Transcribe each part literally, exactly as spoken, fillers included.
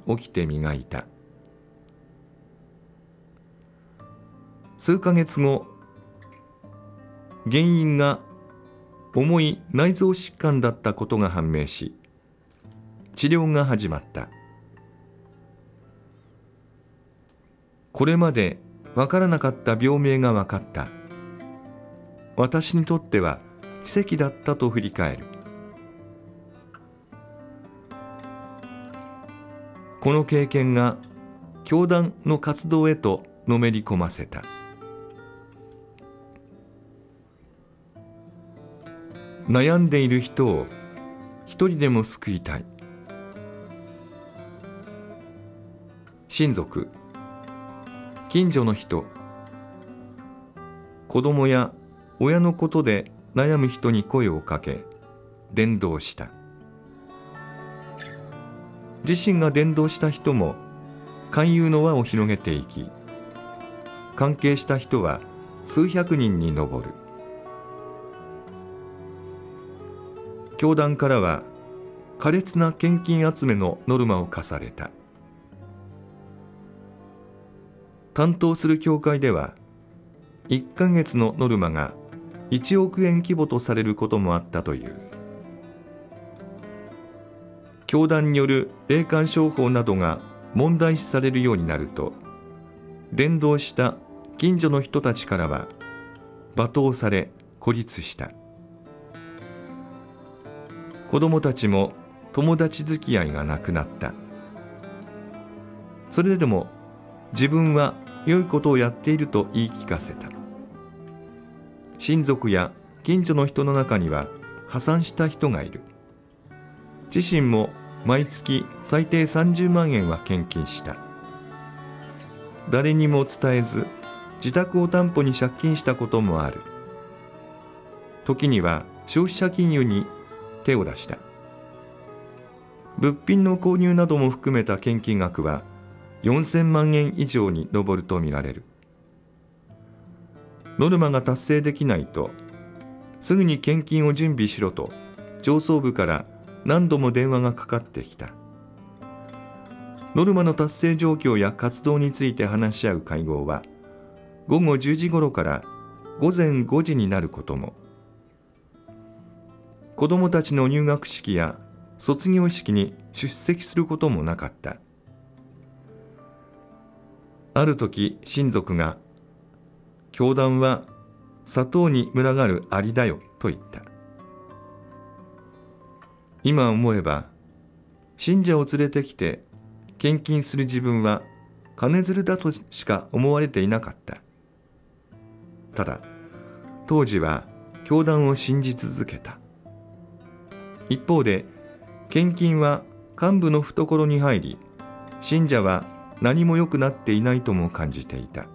起きて磨いた。数ヶ月後、原因が重い内臓疾患だったことが判明し、治療が始まった。これまでわからなかった病名がわかった。私にとっては奇跡だったと振り返る。この経験が教団の活動へとのめり込ませた。悩んでいる人を一人でも救いたい。親族、近所の人、子供や親のことで悩む人に声をかけ、伝道した。自身が伝道した人も勧誘の輪を広げていき、関係した人は数百人に上る。教団からは苛烈な献金集めのノルマを課された。担当する教会ではいっかげつのノルマがいちおくえん規模とされることもあったという。教団による霊感商法などが問題視されるようになると、伝道した近所の人たちからは罵倒され孤立した。子供たちも友達付き合いがなくなった。それでも自分は良いことをやっていると言い聞かせた。親族や近所の人の中には破産した人がいる。自身も毎月最低さんじゅうまんえんは献金した。誰にも伝えず自宅を担保に借金したこともある。時には消費者金融に手を出した。物品の購入なども含めた献金額はよんせんまんえん以上に上るとみられる。ノルマが達成できないと、すぐに献金を準備しろと上層部から何度も電話がかかってきた。ノルマの達成状況や活動について話し合う会合はごごじゅうじ頃からごぜんごじになることも。子どもたちの入学式や卒業式に出席することもなかった。ある時、親族が、教団は砂糖に群がるアリだよと言った。今思えば、信者を連れてきて献金する自分は金づるだとしか思われていなかった。ただ、当時は教団を信じ続けた。一方で、献金は幹部の懐に入り、信者は何も良くなっていないとも感じていた。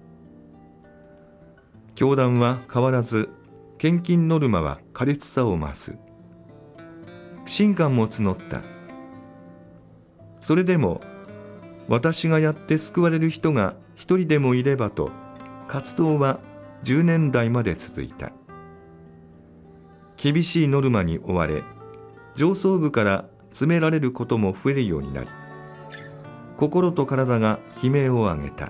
教団は変わらず、献金ノルマは苛烈さを増す。不信感も募った。それでも、私がやって救われる人が一人でもいればと、活動はじゅうねんだいまで続いた。厳しいノルマに追われ、上層部から詰められることも増えるようになり、心と体が悲鳴を上げた。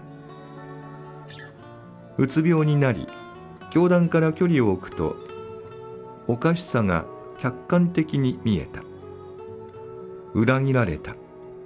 うつ病になり、教団から距離を置くと、おかしさが客観的に見えた。裏切られた。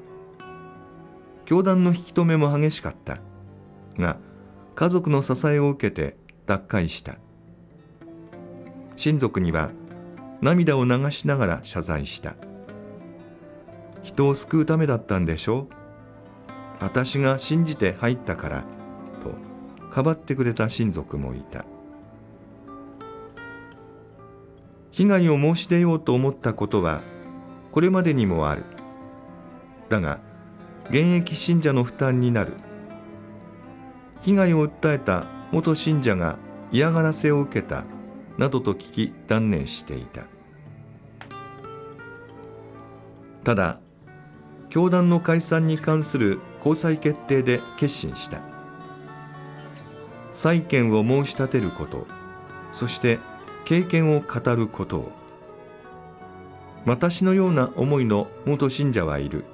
教団の引き止めも激しかった。が、家族の支えを受けて脱会した。親族には涙を流しながら謝罪した。人を救うためだったんでしょう。私が信じて入ったから、とかばってくれた親族もいた。被害を申し出ようと思ったことはこれまでにもある。だが、現役信者の負担になる。被害を訴えた元信者が嫌がらせを受けたなどと聞き断念していた。ただ、教団の解散に関する高裁決定で決心した。債権を申し立てること、そして経験を語ることを。私のような思いの元信者はいる。